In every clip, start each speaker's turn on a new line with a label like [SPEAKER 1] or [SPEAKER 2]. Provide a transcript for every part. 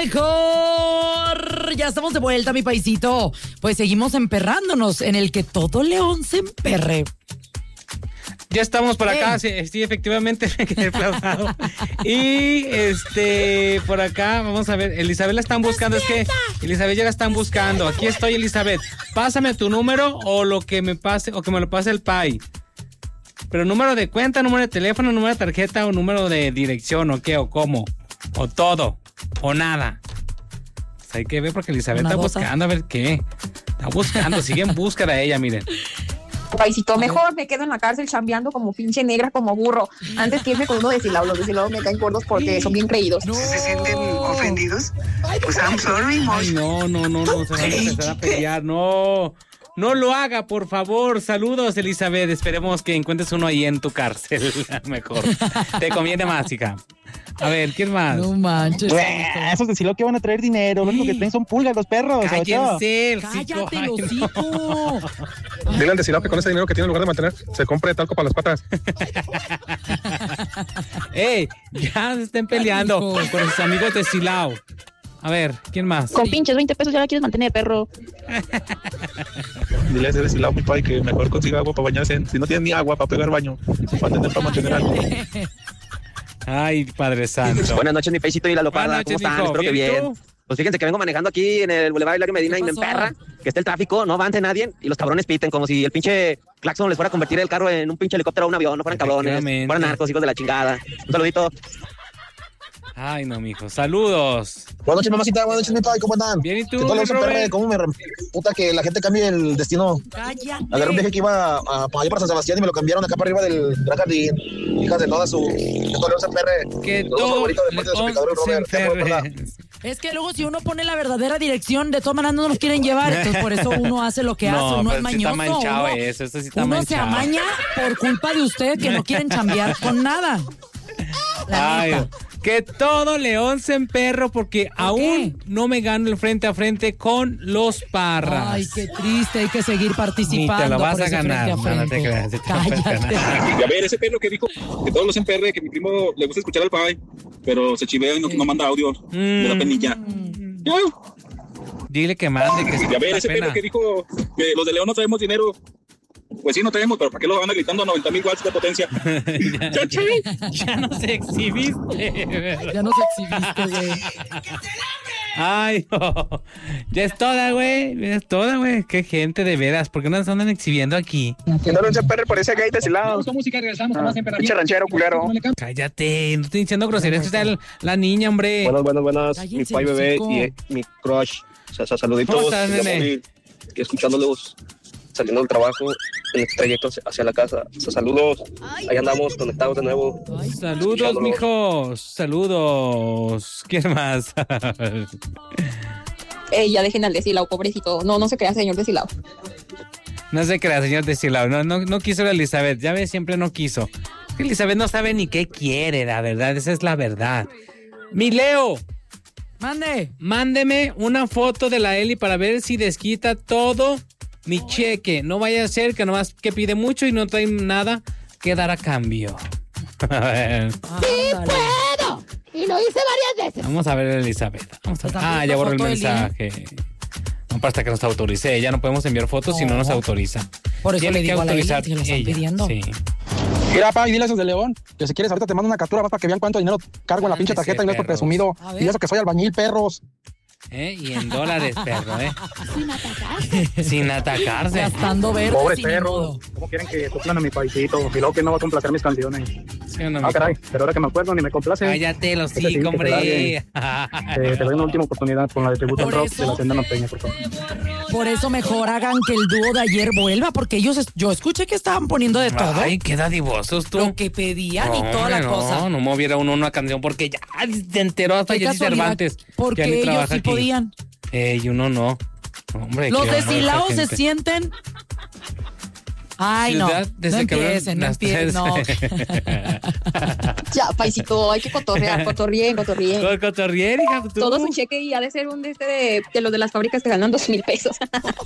[SPEAKER 1] mejor. Ya estamos de vuelta, mi paisito. Pues seguimos emperrándonos en el que todo león se emperre.
[SPEAKER 2] Ya estamos por acá, sí, efectivamente me quedé aplaudido. Y por acá, vamos a ver, Elizabeth la están buscando, es que Elizabeth ya la están buscando. Aquí estoy, Elizabeth. Pásame tu número o lo que me pase, o que me lo pase el PAI. Pero número de cuenta, número de teléfono, número de tarjeta o número de dirección o qué o cómo. O todo, o nada. Pues hay que ver porque Elizabeth está buscando a ver qué. Está buscando, sigue en búsqueda ella, miren.
[SPEAKER 3] Paisito, mejor me quedo en la cárcel chambeando como pinche negra, como burro, antes que irme con uno de Silao. Los de Silao me caen gordos porque son bien creídos.
[SPEAKER 4] No. ¿Se sienten ofendidos? Pues I'm sorry,
[SPEAKER 2] Ay, no, se van a empezar a pelear, no lo haga, por favor. Saludos, Elizabeth, esperemos que encuentres uno ahí en tu cárcel, mejor. Te conviene más, hija. A ver, ¿quién más?
[SPEAKER 1] No manches.
[SPEAKER 5] Esos de Silao que van a traer dinero, lo único que traen son pulgas los perros.
[SPEAKER 2] Cállense,
[SPEAKER 1] cállate, los hijos.
[SPEAKER 6] Dile al de Silao que con ese dinero que tiene en lugar de mantener, se compre talco para las patas.
[SPEAKER 2] Ya se estén peleando con sus amigos de Silao. A ver, ¿quién más?
[SPEAKER 3] Con pinches 20 pesos ya la quieres mantener, perro.
[SPEAKER 6] Dile a ese de Silao, mi padre, que mejor consiga agua para bañarse. Si no tiene ni agua para pegar baño, para mantener algo.
[SPEAKER 2] Ay, Padre Santo.
[SPEAKER 7] Buenas noches, mi paisito y la lopada. ¿Cómo están?
[SPEAKER 2] Hijo.
[SPEAKER 7] Espero que bien. Pues fíjense que vengo manejando aquí en el Boulevard Hilario Medina y me emperra que esté el tráfico, no avance nadie y los cabrones piten como si el pinche claxon les fuera a convertir el carro en un pinche helicóptero o un avión. No fueran cabrones, fueran narcos, hijos de la chingada. Un saludito.
[SPEAKER 2] Ay, no, mijo. Saludos.
[SPEAKER 8] Buenas noches, mamacita. Buenas noches, mi padre. ¿Cómo andan?
[SPEAKER 2] Bien, ¿y tú?
[SPEAKER 8] Que todo se perre. ¿Cómo me puta que la gente cambie el destino?
[SPEAKER 1] Cállate.
[SPEAKER 8] Agarré un viaje que iba allá para San Sebastián y me lo cambiaron acá para arriba del Gran Jardín. Hijas de toda su... Que todo se perre.
[SPEAKER 2] Que todo se perre.
[SPEAKER 1] Es que luego si uno pone la verdadera dirección, de todas maneras no nos quieren llevar. Entonces por eso uno hace lo que hace. Uno es mañoso.
[SPEAKER 2] Está manchado eso sí está
[SPEAKER 1] uno
[SPEAKER 2] manchado.
[SPEAKER 1] Se amaña por culpa de usted que no quieren chambear con nada.
[SPEAKER 2] Ay, que todo león se emperro porque aún no me gano el frente a frente con los Parras.
[SPEAKER 1] Ay, qué triste, hay que seguir participando.
[SPEAKER 2] Ni te lo vas a ganar,
[SPEAKER 1] no te creas. Cállate.
[SPEAKER 6] Y a ver, ese perro que dijo que todos los emperre, que mi primo le gusta escuchar al pai, pero se chivea y no manda audio de la penilla.
[SPEAKER 2] Dile que mande, que
[SPEAKER 6] y a ver, ese perro que dijo que los de León no traemos dinero. Pues sí, no tenemos, pero ¿para qué lo van gritando a 90,000 watts de potencia?
[SPEAKER 2] Ya nos exhibiste.
[SPEAKER 1] Ya nos exhibiste, güey.
[SPEAKER 2] Ay, no. Ya es toda, güey. Qué gente, de veras. ¿Por qué nos andan exhibiendo aquí?
[SPEAKER 6] Que no se perre por ese gay de ese lado.
[SPEAKER 5] Música, regresamos con más
[SPEAKER 6] Pinche ranchero, culero.
[SPEAKER 2] Cállate, no estoy diciendo groserías. Está la niña, hombre.
[SPEAKER 9] Buenas.
[SPEAKER 1] Cállense,
[SPEAKER 9] Mi pai bebé y mi crush. Saluditos.
[SPEAKER 2] ¿Cómo estás, nene?
[SPEAKER 9] Y escuchándolos saliendo del trabajo en el trayecto hacia la casa. Saludos. Ahí andamos conectados de nuevo.
[SPEAKER 2] Ay, saludos, mijos. Saludos. ¿Quién más?
[SPEAKER 3] Ya dejen al de Silao, pobrecito. No se crea, señor de Silao.
[SPEAKER 2] No se crea, señor de Silao. No quiso la Elizabeth. Ya ves, siempre no quiso. Es que Elizabeth no sabe ni qué quiere, la verdad. Esa es la verdad. Mi Leo. Mándeme una foto de la Eli para ver si desquita todo mi cheque. No vaya a ser que nomás que pide mucho y no trae nada que dar a cambio. A ver.
[SPEAKER 3] ¡Sí puedo! Y lo hice varias veces.
[SPEAKER 2] Vamos a ver, Elizabeth. Ya borró el mensaje. No, para hasta que nos autorice. Ya no podemos enviar fotos si no nos autoriza.
[SPEAKER 1] Por eso
[SPEAKER 2] tiene
[SPEAKER 1] le digo
[SPEAKER 2] que
[SPEAKER 1] a la Eli
[SPEAKER 2] autorizar
[SPEAKER 1] que lo están
[SPEAKER 2] ella.
[SPEAKER 1] pidiendo.
[SPEAKER 2] Sí.
[SPEAKER 5] Mira, pa, y dile a esos de León que si quieres ahorita te mando una captura más para que vean cuánto dinero cargo en la pinche tarjeta y no estoy presumido. Y eso que soy albañil, perros.
[SPEAKER 2] Y en dólares, perro, Sin atacarse.
[SPEAKER 1] Gastando verde.
[SPEAKER 6] Pobre
[SPEAKER 1] sin
[SPEAKER 6] perro.
[SPEAKER 1] modo.
[SPEAKER 6] ¿Cómo quieren que cumplan a mi paisito? Y luego que no va a complacer mis canciones.
[SPEAKER 2] ¿Sí o no,
[SPEAKER 6] Caray, pero ahora que me acuerdo ni me complace.
[SPEAKER 2] Cállate, los
[SPEAKER 6] Ese sí,
[SPEAKER 2] hijos,
[SPEAKER 6] que se
[SPEAKER 2] hombre.
[SPEAKER 6] Te doy una última oportunidad con la de tributo al
[SPEAKER 1] Por
[SPEAKER 6] rock
[SPEAKER 1] eso-
[SPEAKER 6] de la Senda Norteña, por favor.
[SPEAKER 1] Por eso mejor hagan que el dúo de ayer vuelva, porque yo escuché que estaban poniendo de todo.
[SPEAKER 2] Ay, qué dadivosos tú.
[SPEAKER 1] Lo que pedían y toda la cosa.
[SPEAKER 2] No moviera uno una canción porque ya se enteró hasta
[SPEAKER 1] Qué
[SPEAKER 2] Jessy
[SPEAKER 1] casualidad,
[SPEAKER 2] Cervantes.
[SPEAKER 1] porque
[SPEAKER 2] que ya ni
[SPEAKER 1] ellos
[SPEAKER 2] trabaja
[SPEAKER 1] sí
[SPEAKER 2] aquí.
[SPEAKER 1] podían.
[SPEAKER 2] Y uno no. Hombre,
[SPEAKER 1] Los
[SPEAKER 2] qué
[SPEAKER 1] de
[SPEAKER 2] honor
[SPEAKER 1] Silao
[SPEAKER 2] esa
[SPEAKER 1] se
[SPEAKER 2] gente.
[SPEAKER 1] sienten. Ay, no.
[SPEAKER 2] Ciudad,
[SPEAKER 1] No
[SPEAKER 2] desde que abrieron
[SPEAKER 1] empiecen, no
[SPEAKER 2] las
[SPEAKER 1] empiecen, no.
[SPEAKER 3] Ya, paisito, hay que cotorrear, cotorrien.
[SPEAKER 2] Cotorrier, hija, tú.
[SPEAKER 3] Todo es un cheque y ha de ser un de los de las fábricas que ganan 2,000 pesos.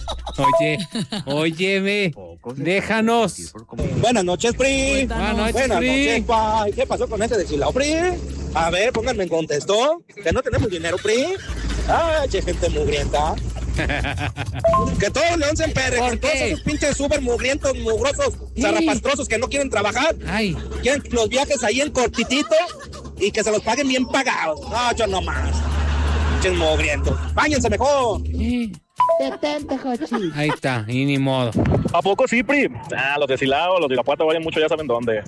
[SPEAKER 2] Óyeme, déjanos.
[SPEAKER 5] Buenas noches, Pri.
[SPEAKER 2] Buenas noches,
[SPEAKER 5] Buenas
[SPEAKER 2] Pri.
[SPEAKER 5] noches, Pai. ¿Qué pasó con este de Silao, Pri?
[SPEAKER 8] A ver, pónganme en contexto. Que no tenemos dinero, PRI. Ay, che, gente mugrienta. Que todo León se emperre. Con todos esos pinches súper mugrientos, mugrosos, zarrapastrosos que no quieren trabajar.
[SPEAKER 2] Ay.
[SPEAKER 8] Quieren los viajes ahí en cortitito y que se los paguen bien pagados. No, yo no más. Pinches mugrientos. Báñense mejor.
[SPEAKER 2] Ahí está, y ni modo.
[SPEAKER 6] ¿A poco sí, PRI? Los de Silao, los de Irapuato vayan mucho, ya saben dónde.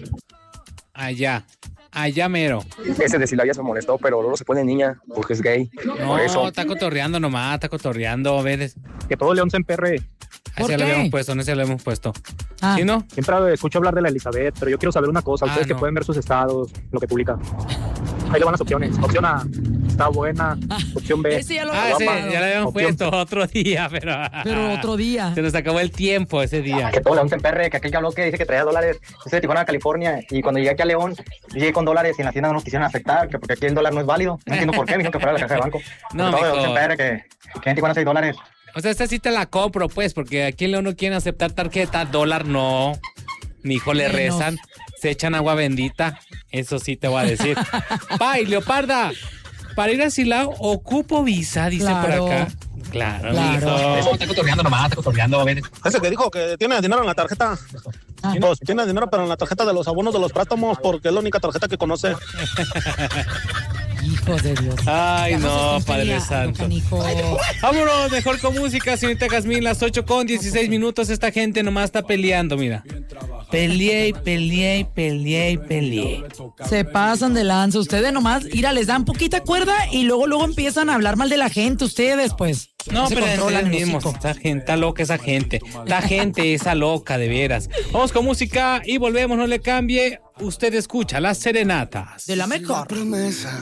[SPEAKER 2] Allá mero.
[SPEAKER 9] Ese de Silao ya se molestó, pero luego se pone niña porque es gay.
[SPEAKER 2] No,
[SPEAKER 9] por eso.
[SPEAKER 2] está cotorreando nomás, está cotorreando, ¿ves?
[SPEAKER 6] Que todo León se emperre.
[SPEAKER 2] Así lo habíamos puesto, no se lo hemos puesto. ¿Sí, no?
[SPEAKER 6] Siempre escucho hablar de la Elizabeth, pero yo quiero saber una cosa. Ustedes que pueden ver sus estados, lo que publica. Ahí le van las opciones. Opción A, está buena. Opción B.
[SPEAKER 1] Ese ya lo
[SPEAKER 2] ya lo habíamos puesto otro día, pero
[SPEAKER 1] otro día.
[SPEAKER 2] Se nos acabó el tiempo ese día.
[SPEAKER 10] Que todo León se emperre, que aquel que habló que dice que traía dólares. Yo soy de Tijuana, California, y cuando llegué aquí a León, llegué con dólares y en la tienda no nos quisieron aceptar, que porque aquí el dólar no es válido. No entiendo por qué, me dijeron que fuera a la caja de banco.
[SPEAKER 2] No,
[SPEAKER 10] todo León se emperre, que en Tijuana hay dólares.
[SPEAKER 2] O sea, esta sí te la compro, pues, porque aquí en León no quieren aceptar tarjeta, dólar no. Mi hijo le rezan, se echan agua bendita. Eso sí te voy a decir. Pai, Leoparda, para ir a Silao ocupo visa, dice por acá. Claro.
[SPEAKER 10] Eso está cotorreando nomás, está cotorreando.
[SPEAKER 8] Ese que dijo que tiene dinero en la tarjeta. Pues tiene dinero, pero en la tarjeta de los abonos de los préstamos, porque es la única tarjeta que conoce.
[SPEAKER 1] Hijos de Dios.
[SPEAKER 2] Ay, no, Padre Santo. Vámonos, mejor con música, señorita Jazmín, las 8:16. Esta gente nomás está peleando, mira. Peleé.
[SPEAKER 1] Se pasan de lanza. Ustedes nomás, les dan poquita cuerda y luego empiezan a hablar mal de la gente. Ustedes, pues.
[SPEAKER 2] No, pero es mismo. Esta gente, está loca esa gente. La gente esa loca, de veras. Vamos con música y volvemos, no le cambie. Usted escucha las serenatas.
[SPEAKER 1] De la mejor.
[SPEAKER 11] Promesa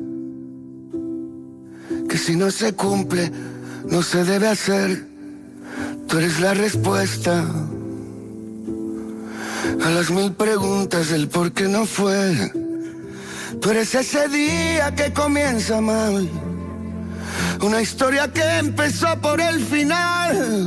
[SPEAKER 11] que si no se cumple, no se debe hacer. Tú eres la respuesta a las 1000 preguntas del por qué no fue. Tú eres ese día que comienza mal, una historia que empezó por el final.